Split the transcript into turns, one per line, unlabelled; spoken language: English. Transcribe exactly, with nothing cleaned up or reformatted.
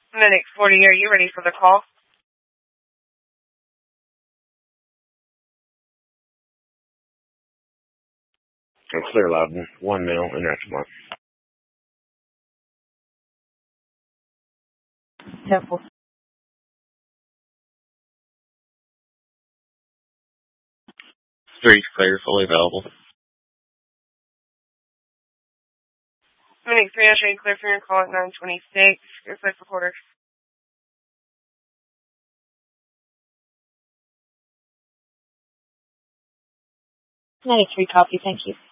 Medic forty, are you ready for the call?
I'm clear, Loudon. One mil, interactive mark.
Temple.
Three clear, fully available.
Medic three, I'll show you clear for your call at nine twenty-six. Your flight recorder.
Medic three, copy, thank you.